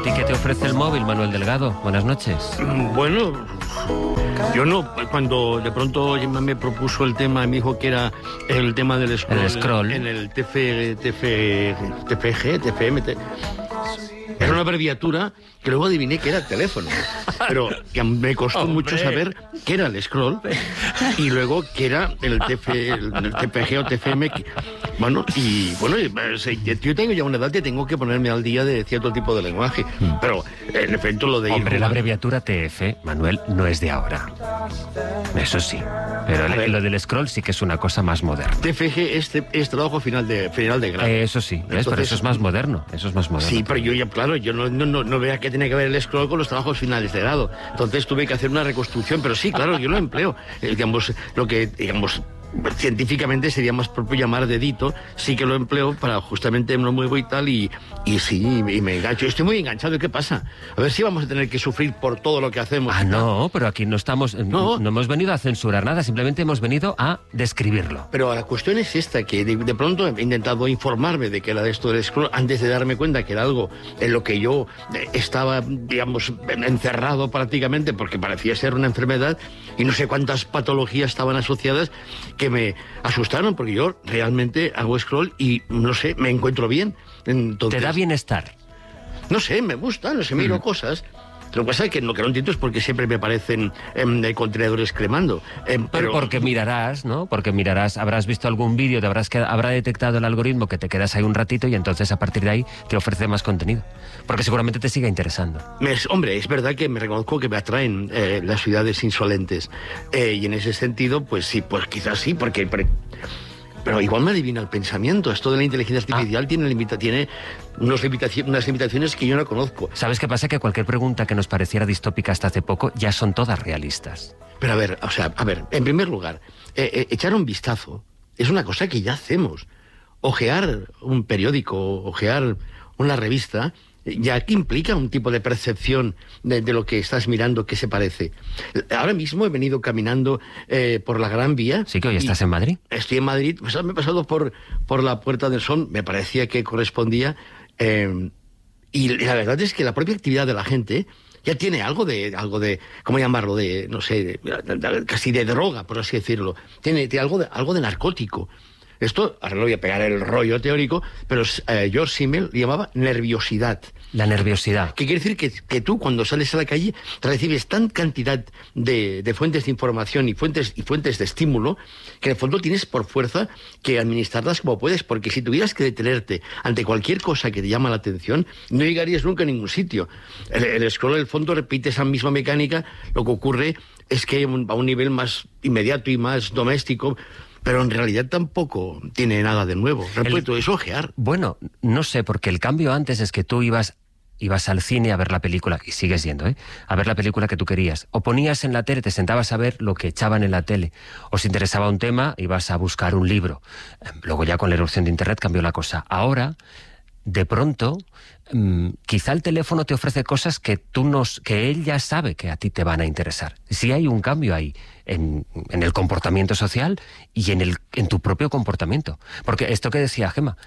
ti qué te ofrece el móvil, Manuel Delgado? Buenas noches. Bueno, yo no. Cuando de pronto me propuso el tema, me dijo que era el tema del scroll. El scroll. En el TFM. Era una abreviatura que luego adiviné que era teléfono. Pero que me costó mucho saber qué era el scroll y luego qué era el TPG o TFM. Bueno, yo tengo ya una edad que tengo que ponerme al día de cierto tipo de lenguaje. Pero, en efecto, lo de... Hombre, la abreviatura TF, Manuel, no es de ahora. Eso sí. Pero lo del scroll sí que es una cosa más moderna. TFG es trabajo final de grado. Eso sí, entonces, pero eso es más moderno. Sí, pero yo ya, claro, yo no veía que tenía que ver el scroll con los trabajos finales de grado. Entonces tuve que hacer una reconstrucción, pero sí, claro, yo lo empleo. Lo que científicamente sería más propio llamar dedito, sí que lo empleo para justamente me lo muevo y tal, y sí, y me engancho. Estoy muy enganchado, ¿y qué pasa? A ver si vamos a tener que sufrir por todo lo que hacemos. No, pero aquí no estamos, no hemos venido a censurar nada, simplemente hemos venido a describirlo. Pero la cuestión es esta, que de pronto he intentado informarme de que era esto del scroll antes de darme cuenta que era algo en lo que yo estaba, digamos, encerrado prácticamente, porque parecía ser una enfermedad, y no sé cuántas patologías estaban asociadas que me asustaron, porque yo realmente hago scroll y, no sé, me encuentro bien. Entonces, ¿te da bienestar? No sé, me gusta, no sé, miro cosas. Lo que pasa es que lo que no entiendo es porque siempre me aparecen contenedores cremando. Pero porque mirarás, ¿no? Porque mirarás, habrás visto algún vídeo, habrá detectado el algoritmo que te quedas ahí un ratito y entonces a partir de ahí te ofrece más contenido. Porque seguramente te siga interesando. Hombre, es verdad que me reconozco que me atraen las ciudades insolentes. Y en ese sentido, pues sí, pues quizás sí, porque... Pero igual me adivina el pensamiento. Esto de la inteligencia artificial tiene unas limitaciones que yo no conozco. ¿Sabes qué pasa? Que cualquier pregunta que nos pareciera distópica hasta hace poco ya son todas realistas. Pero a ver, en primer lugar, echar un vistazo es una cosa que ya hacemos. Ojear un periódico, ojear una revista, ya que implica un tipo de percepción de lo que estás mirando que se parece. Ahora mismo he venido caminando por la Gran Vía. Sí, que hoy estás en Madrid. Estoy en Madrid, pues me he pasado por la Puerta del Sol, me parecía que correspondía, y la verdad es que la propia actividad de la gente ya tiene algo de ¿cómo llamarlo? De, no sé, casi de droga, por así decirlo. Tiene algo de narcótico. Esto, ahora no voy a pegar el rollo teórico, pero George Simmel le llamaba nerviosidad. La nerviosidad. Que quiere decir que tú, cuando sales a la calle, recibes tan cantidad de fuentes de información y fuentes de estímulo, que en el fondo tienes por fuerza que administrarlas como puedes, porque si tuvieras que detenerte ante cualquier cosa que te llama la atención, no llegarías nunca a ningún sitio. El scroll, en el fondo, repite esa misma mecánica. Lo que ocurre es que a un nivel más inmediato y más doméstico, pero en realidad tampoco tiene nada de nuevo. Repito, es ojear. Bueno, no sé, porque el cambio antes es que tú ibas al cine a ver la película, y sigues yendo, a ver la película que tú querías. O ponías en la tele, te sentabas a ver lo que echaban en la tele. O si interesaba un tema, ibas a buscar un libro. Luego ya con la irrupción de Internet cambió la cosa. Ahora, de pronto, quizá el teléfono te ofrece cosas que él ya sabe que a ti te van a interesar. Sí hay un cambio ahí en el comportamiento social y en tu propio comportamiento. Porque esto que decía Gemma,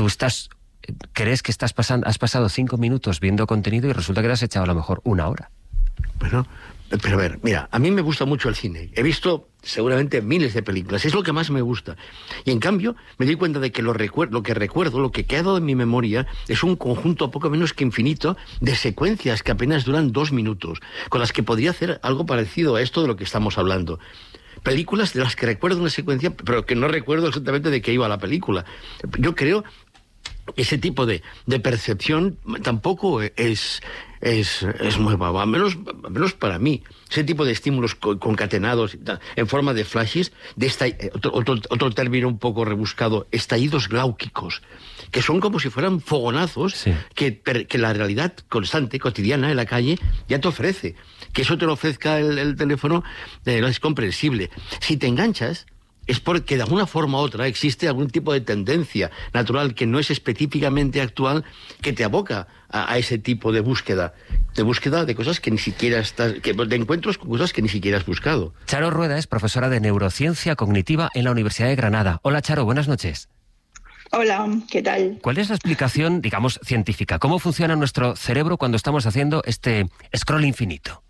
crees que has pasado 5 minutos viendo contenido y resulta que te has echado a lo mejor 1 hora. Bueno, pero a ver, mira, a mí me gusta mucho el cine. He visto seguramente miles de películas, es lo que más me gusta. Y en cambio, me doy cuenta de que lo que recuerdo, lo que queda en mi memoria, es un conjunto poco menos que infinito de secuencias que apenas duran 2 minutos, con las que podría hacer algo parecido a esto de lo que estamos hablando. Películas de las que recuerdo una secuencia, pero que no recuerdo exactamente de qué iba la película. Yo creo ese tipo de percepción tampoco es nueva, al menos para mí. Ese tipo de estímulos concatenados en forma de flashes, otro término un poco rebuscado, estallidos gláuquicos, que son como si fueran fogonazos, sí, que la realidad constante, cotidiana, en la calle, ya te ofrece. Que eso te lo ofrezca el teléfono no es comprensible. Si te enganchas, es porque de alguna forma u otra existe algún tipo de tendencia natural que no es específicamente actual, que te aboca a ese tipo de búsqueda de cosas que ni siquiera de encuentros con cosas que ni siquiera has buscado. Charo Rueda es profesora de Neurociencia Cognitiva en la Universidad de Granada. Hola, Charo, buenas noches. Hola, ¿qué tal? ¿Cuál es la explicación, digamos, científica? ¿Cómo funciona nuestro cerebro cuando estamos haciendo este scroll infinito?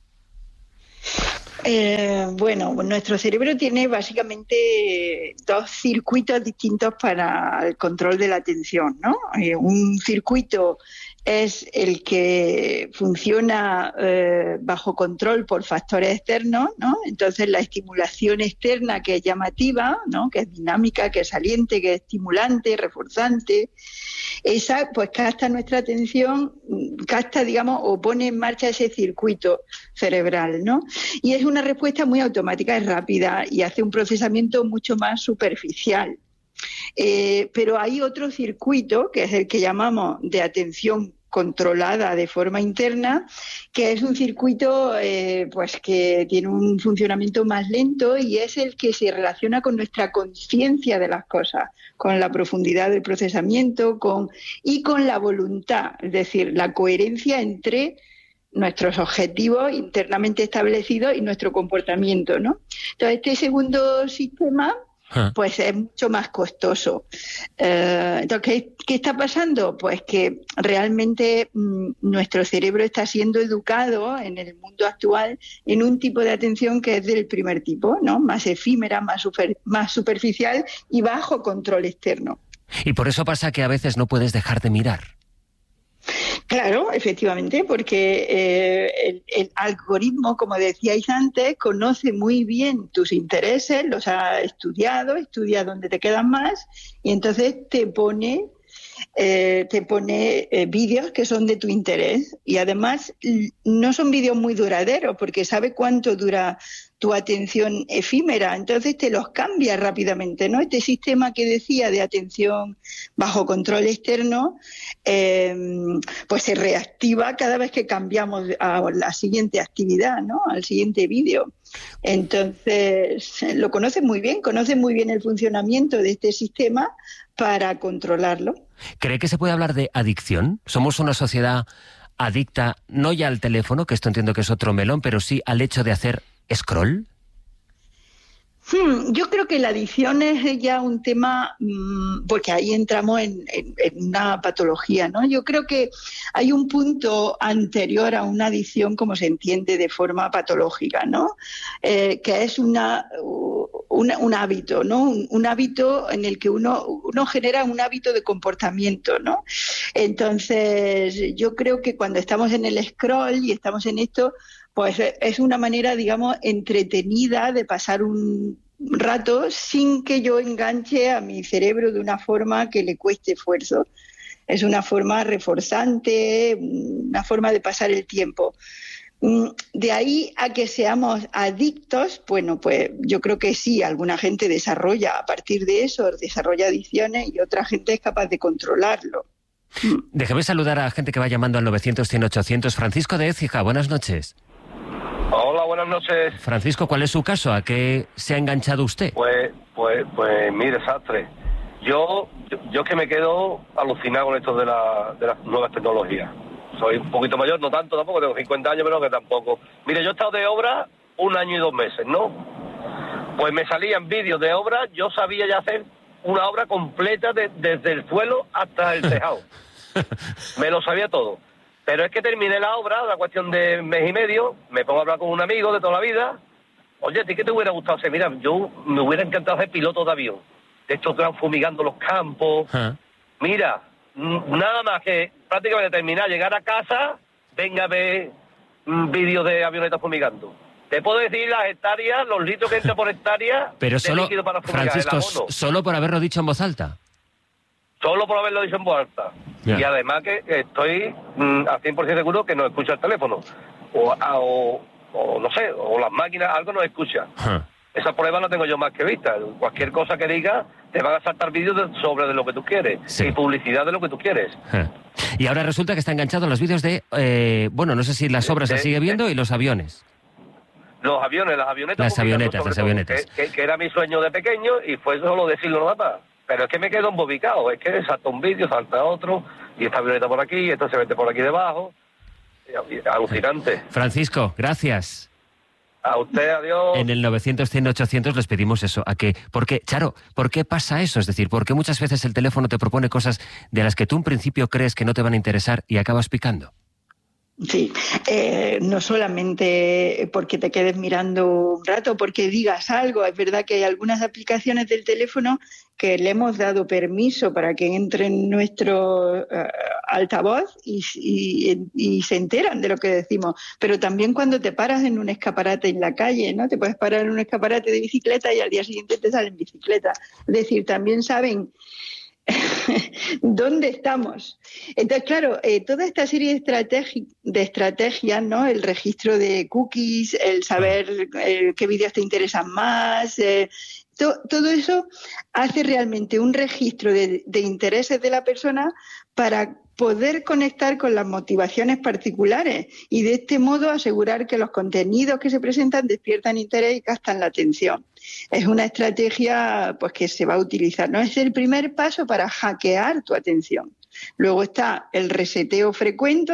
Bueno, nuestro cerebro tiene básicamente dos circuitos distintos para el control de la atención, ¿no? Un circuito es el que funciona bajo control por factores externos, ¿no? Entonces la estimulación externa, que es llamativa, ¿no? Que es dinámica, que es saliente, que es estimulante, reforzante, esa pues capta nuestra atención, capta, digamos, o pone en marcha ese circuito cerebral, ¿no? Y es una respuesta muy automática, es rápida y hace un procesamiento mucho más superficial. Pero hay otro circuito, que es el que llamamos de atención controlada de forma interna, que es un circuito pues que tiene un funcionamiento más lento y es el que se relaciona con nuestra conciencia de las cosas, con la profundidad del procesamiento y con la voluntad, es decir, la coherencia entre nuestros objetivos internamente establecidos y nuestro comportamiento, ¿no? Entonces, este segundo sistema pues es mucho más costoso. Entonces, ¿qué está pasando? Pues que realmente nuestro cerebro está siendo educado en el mundo actual en un tipo de atención que es del primer tipo, ¿no? Más efímera, más superficial y bajo control externo. Y por eso pasa que a veces no puedes dejar de mirar. Claro, efectivamente, porque el algoritmo, como decíais antes, conoce muy bien tus intereses, los ha estudiado, estudia dónde te quedan más y entonces te pone vídeos que son de tu interés y además no son vídeos muy duraderos porque sabe cuánto dura tu atención efímera, entonces te los cambia rápidamente, ¿no? Este sistema que decía de atención bajo control externo, pues se reactiva cada vez que cambiamos a la siguiente actividad, ¿no? Al siguiente vídeo. Entonces, lo conoce muy bien el funcionamiento de este sistema para controlarlo. ¿Cree que se puede hablar de adicción? ¿Somos una sociedad adicta, no ya al teléfono, que esto entiendo que es otro melón, pero sí al hecho de hacer scroll? Yo creo que la adicción es ya un tema, porque ahí entramos en una patología, ¿no? Yo creo que hay un punto anterior a una adicción, como se entiende de forma patológica, ¿no? Que es un hábito, ¿no? Un hábito en el que uno genera un hábito de comportamiento, ¿no? Entonces, yo creo que cuando estamos en el scroll y estamos en esto, pues es una manera, digamos, entretenida de pasar un rato sin que yo enganche a mi cerebro de una forma que le cueste esfuerzo. Es una forma reforzante, una forma de pasar el tiempo. De ahí a que seamos adictos, bueno, pues yo creo que sí, alguna gente desarrolla a partir de eso, desarrolla adicciones y otra gente es capaz de controlarlo. Déjeme saludar a gente que va llamando al 900-100-800. Francisco de Écija, buenas noches. Hola, buenas noches. Francisco, ¿cuál es su caso? ¿A qué se ha enganchado usted? Pues mire, desastre. Yo que me quedo alucinado con esto de las nuevas tecnologías. Soy un poquito mayor, no tanto tampoco, tengo 50 años, pero que tampoco. Mire, yo he estado de obra 1 año y 2 meses, ¿no? Pues me salían vídeos de obra, yo sabía ya hacer una obra completa desde el suelo hasta el tejado. Me lo sabía todo. Pero es que terminé la obra, una cuestión de mes y medio, me pongo a hablar con un amigo de toda la vida. Oye, ¿a ti qué te hubiera gustado hacer? Mira, yo me hubiera encantado ser piloto de avión. De estos que van fumigando los campos. Mira, nada más que prácticamente terminar, llegar a casa, venga a ver vídeos de avionetas fumigando. Te puedo decir las hectáreas, los litros que entra por hectárea. Pero de líquido para fumigar, Francisco, solo por haberlo dicho en voz alta. Solo por haberlo dicho en voz alta. Yeah. Y además que estoy al 100% seguro que no escucha el teléfono. O no sé, o las máquinas, algo no escucha. Esa prueba la tengo yo más que vista. Cualquier cosa que diga, te van a saltar vídeos sobre de lo que tú quieres. Sí. Y publicidad de lo que tú quieres. Y ahora resulta que está enganchado a los vídeos de, bueno, no sé si las obras las sigue viendo y los aviones. Los aviones, las avionetas. Las avionetas. Que era mi sueño de pequeño y fue solo decirlo nada más. Pero es que me quedo embobicado, es que salta un vídeo, salta otro, y esta avioneta por aquí, y esto se mete por aquí debajo. Alucinante. Francisco, gracias. A usted, adiós. En el 900, 100, 800 les pedimos eso. Charo, ¿por qué pasa eso? Es decir, ¿por qué muchas veces el teléfono te propone cosas de las que tú en principio crees que no te van a interesar y acabas picando? Sí, no solamente porque te quedes mirando un rato, porque digas algo. Es verdad que hay algunas aplicaciones del teléfono que le hemos dado permiso para que entre en nuestro altavoz y se enteran de lo que decimos. Pero también cuando te paras en un escaparate en la calle, ¿no? Te puedes parar en un escaparate de bicicleta y al día siguiente te salen bicicleta. Es decir, también saben ¿dónde estamos? Entonces, claro, toda esta serie de estrategias, ¿no? El registro de cookies, el saber qué vídeos te interesan más, todo eso hace realmente un registro de intereses de la persona para poder conectar con las motivaciones particulares y de este modo asegurar que los contenidos que se presentan despiertan interés y captan la atención. Es una estrategia pues que se va a utilizar, ¿no? Es el primer paso para hackear tu atención. Luego está el reseteo frecuente,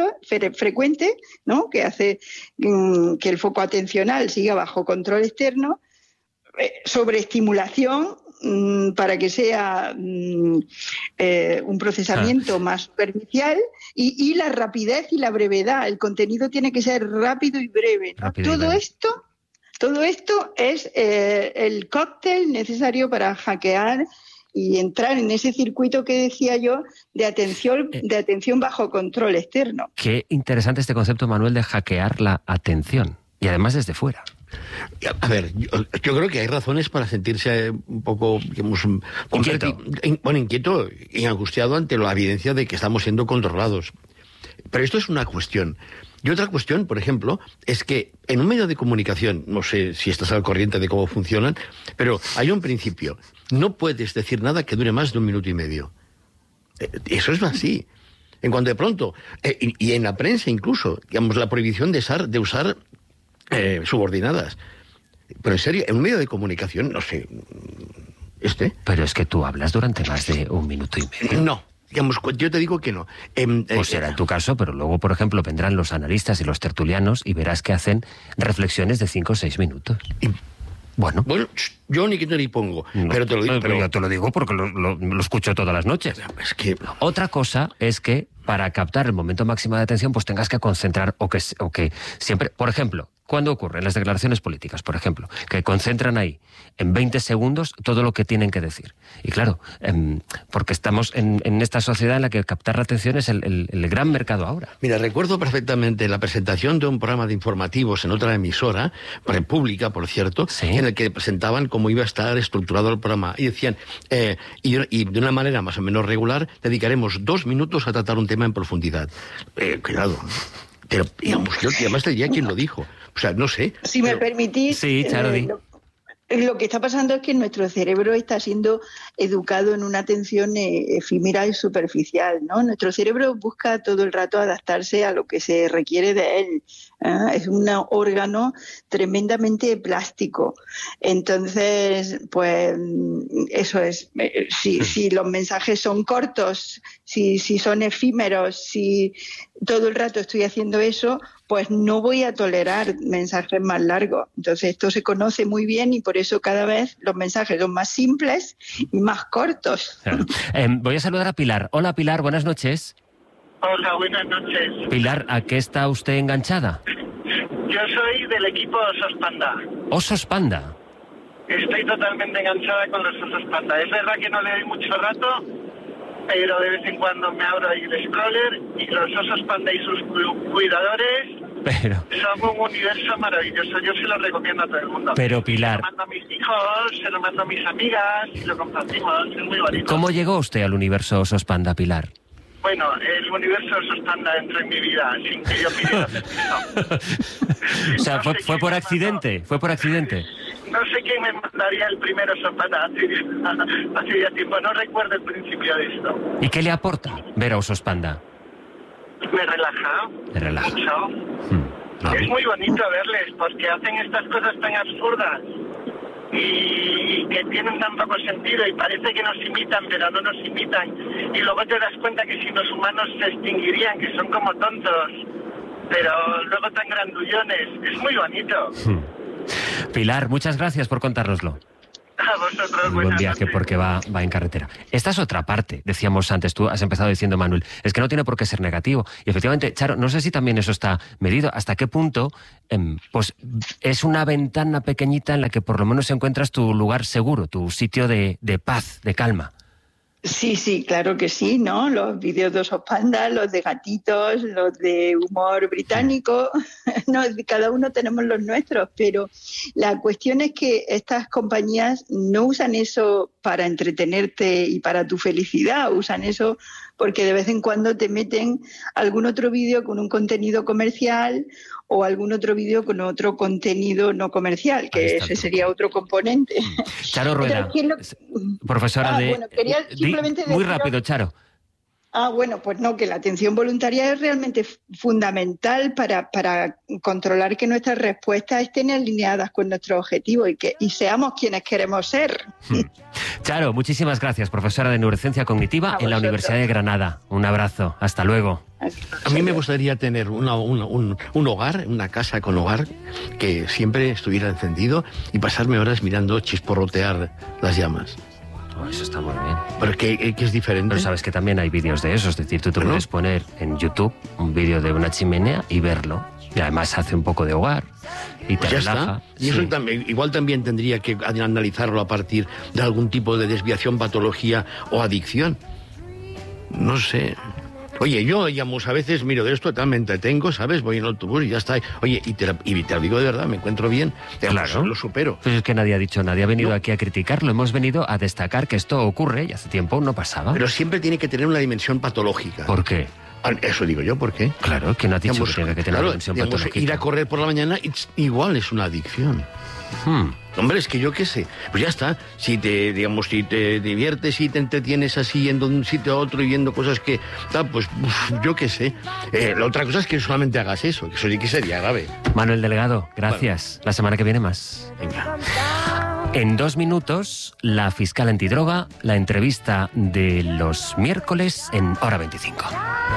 ¿no? Que hace que el foco atencional siga bajo control externo, sobreestimulación para que sea un procesamiento más superficial y la rapidez y la brevedad. El contenido tiene que ser rápido y breve, ¿no? Todo esto es el cóctel necesario para hackear y entrar en ese circuito que decía yo de atención bajo control externo. Qué interesante este concepto, Manuel, de hackear la atención. Y además desde fuera. A ver, yo creo que hay razones para sentirse un poco, digamos, inquieto y angustiado ante la evidencia de que estamos siendo controlados. Pero esto es una cuestión. Y otra cuestión, por ejemplo, es que en un medio de comunicación, no sé si estás al corriente de cómo funcionan, pero hay un principio. No puedes decir nada que dure más de 1 minuto y medio. Eso es así. En cuanto de pronto, y en la prensa incluso, digamos, la prohibición de usar subordinadas. Pero en serio, en un medio de comunicación, no sé, Pero es que tú hablas durante más de 1 minuto y medio. No, digamos, yo te digo que no. O será en tu caso, pero luego, por ejemplo, vendrán los analistas y los tertulianos y verás que hacen reflexiones de 5 o 6 minutos. Bueno, yo ni quito ni pongo, no, pero te lo digo. Pero yo te lo digo porque lo escucho todas las noches. Es que otra cosa es que para captar el momento máximo de atención, pues tengas que concentrar o que siempre, por ejemplo, ¿cuándo ocurren las declaraciones políticas, por ejemplo? Que concentran ahí en 20 segundos todo lo que tienen que decir. Y claro, porque estamos en esta sociedad en la que captar la atención es el gran mercado ahora. Mira, recuerdo perfectamente la presentación de un programa de informativos en otra emisora, pública, por cierto, ¿sí? En el que presentaban cómo iba a estar estructurado el programa. Y decían, y de una manera más o menos regular, dedicaremos 2 minutos a tratar un tema en profundidad. Cuidado. Pero, digamos, yo además te diría quién lo dijo. O sea, no sé. Si me permitís, sí, Charo, lo que está pasando es que nuestro cerebro está siendo educado en una atención efímera y superficial, ¿no? Nuestro cerebro busca todo el rato adaptarse a lo que se requiere de él. Es un órgano tremendamente plástico. Entonces, pues eso es. Si los mensajes son cortos, si son efímeros, si todo el rato estoy haciendo eso, pues no voy a tolerar mensajes más largos. Entonces esto se conoce muy bien y por eso cada vez los mensajes son más simples y más cortos. Claro. Voy a saludar a Pilar. Hola Pilar, buenas noches. Hola, buenas noches. Pilar, ¿a qué está usted enganchada? Yo soy del equipo Osos Panda. ¿Osos Panda? Estoy totalmente enganchada con los Osos Panda. Es verdad que no le doy mucho rato, pero de vez en cuando me abro ahí el scroller y los Osos Panda y sus cuidadores son un universo maravilloso. Yo se lo recomiendo a todo el mundo. Pero Pilar... Se lo mando a mis hijos, se lo mando a mis amigas y lo compartimos. Es muy bonito. ¿Cómo llegó usted al universo Osos Panda, Pilar? Bueno, el universo Osos Panda entró en mi vida sin que yo pidiera permiso. O sea, fue por accidente, fue por accidente. No sé quién me mandaría el primer Oso Panda hace ya tiempo. No recuerdo el principio de esto. ¿Y qué le aporta ver a Osos Panda? Me relaja. Me relaja. Mucho. Es muy bonito verles porque hacen estas cosas tan absurdas y que tienen tan poco sentido y parece que nos imitan, pero no nos imitan. Y luego te das cuenta que si los humanos se extinguirían, que son como tontos, pero luego tan grandullones. Es muy bonito. Pilar, muchas gracias por contárnoslo. A vosotros, Muy buen viaje porque va en carretera. Esta es otra parte, decíamos antes, tú has empezado diciendo, Manuel, es que no tiene por qué ser negativo. Y efectivamente, Charo, no sé si también eso está medido, hasta qué punto pues es una ventana pequeñita en la que por lo menos encuentras tu lugar seguro, tu sitio de paz, de calma. Sí, claro que sí, ¿no? Los vídeos de osos pandas, los de gatitos, los de humor británico, no, cada uno tenemos los nuestros, pero la cuestión es que estas compañías no usan eso para entretenerte y para tu felicidad, usan eso porque de vez en cuando te meten algún otro vídeo con un contenido comercial o algún otro vídeo con otro contenido no comercial, que ese sería otro componente. Charo Rueda, profesora de... Bueno, quería simplemente muy rápido, Charo. Bueno, pues no, que la atención voluntaria es realmente fundamental para controlar que nuestras respuestas estén alineadas con nuestros objetivos y seamos quienes queremos ser. Charo, muchísimas gracias, profesora de Neurociencia Cognitiva en la Universidad de Granada. Un abrazo, hasta luego. A mí me gustaría tener un hogar, una casa con hogar, que siempre estuviera encendido y pasarme horas mirando chisporrotear las llamas. Oh, eso está muy bien. Pero que es diferente. Pero sabes que también hay vídeos de eso, es decir, tú te puedes poner en YouTube un vídeo de una chimenea y verlo. Y además hace un poco de hogar y te relaja. Y eso también, igual también tendría que analizarlo a partir de algún tipo de desviación, patología o adicción. No sé. Oye, yo, digamos, a veces miro de esto, me entretengo, ¿sabes? Voy en el autobús y ya está. Oye, y te lo digo de verdad, me encuentro bien. Digamos, claro. Lo supero. Pues es que nadie ha dicho, nadie ha venido aquí a criticarlo. Hemos venido a destacar que esto ocurre y hace tiempo no pasaba. Pero siempre tiene que tener una dimensión patológica. ¿Por qué? Eso digo yo, ¿por qué? Claro, que no ha dicho que tiene que tener una dimensión patológica. Ir a correr por la mañana igual es una adicción. Hombre, es que yo qué sé, pues ya está. Si te diviertes y te entretienes así yendo de un sitio a otro y viendo cosas que tal, pues yo qué sé. La otra cosa es que solamente hagas eso, que eso sí que sería grave. Manuel Delgado, gracias. Bueno. La semana que viene más. Venga. En 2 minutos, la fiscal antidroga, la entrevista de los miércoles en Hora 25.